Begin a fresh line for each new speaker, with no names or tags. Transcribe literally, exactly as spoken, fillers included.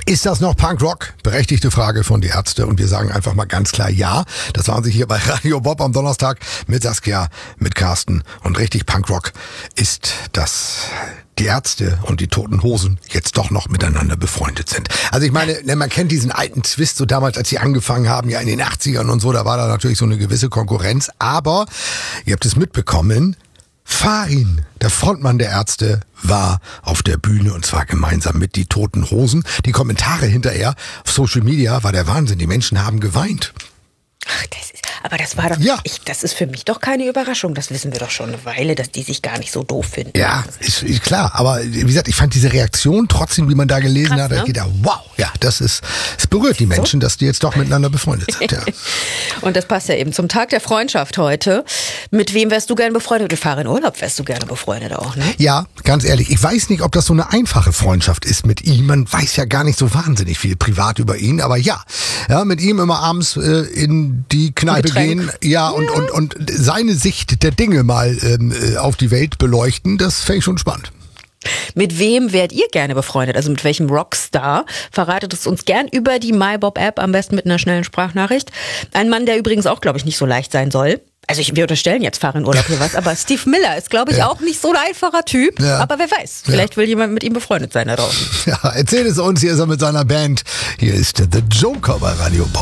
Ist das noch Punkrock? Berechtigte Frage von Die Ärzte und wir sagen einfach mal ganz klar ja. Das waren sie hier bei Radio Bob am Donnerstag mit Saskia, mit Carsten und richtig Punkrock ist das... Die Ärzte und die Toten Hosen jetzt doch noch miteinander befreundet sind. Also ich meine, man kennt diesen alten Twist, so damals, als sie angefangen haben, ja in den achtzigern und so, da war da natürlich so eine gewisse Konkurrenz. Aber, ihr habt es mitbekommen, Farin, der Frontmann der Ärzte, war auf der Bühne und zwar gemeinsam mit die Toten Hosen. Die Kommentare hinterher auf Social Media war der Wahnsinn. Die Menschen haben geweint.
Ach, das ist, aber das war doch,
ja.
ich, das ist für mich doch keine Überraschung. Das wissen wir doch schon eine Weile, dass die sich gar nicht so doof finden.
Ja, ist, ist klar. Aber wie gesagt, ich fand diese Reaktion trotzdem, wie man da gelesen
Krass,
hat,
ne?
ich gedacht, wow, ja, das ist, es berührt die Menschen, dass die jetzt doch miteinander befreundet sind. Ja.
Und das passt ja eben zum Tag der Freundschaft heute. Mit wem wärst du gerne befreundet? Wir fahren in Urlaub, wärst du gerne befreundet auch, ne?
Ja, ganz ehrlich, ich weiß nicht, ob das so eine einfache Freundschaft ist mit ihm. Man weiß ja gar nicht so wahnsinnig viel privat über ihn, aber ja, ja, mit ihm immer abends äh, in die Kneipe gehen, ja, und, und, und seine Sicht der Dinge mal ähm, auf die Welt beleuchten, das fände ich schon spannend.
Mit wem wärt ihr gerne befreundet? Also mit welchem Rockstar? Verratet es uns gern über die MyBob-App, am besten mit einer schnellen Sprachnachricht. Ein Mann, der übrigens auch, glaube ich, nicht so leicht sein soll. Also ich, wir unterstellen jetzt Farin Urlaub hier was, aber Steve Miller ist, glaube ich, ja. auch nicht so ein einfacher Typ. Ja. Aber wer weiß, vielleicht ja. will jemand mit ihm befreundet sein da draußen.
Ja, erzähl es uns, hier ist er mit seiner Band. Hier ist The Joker bei Radio Bob.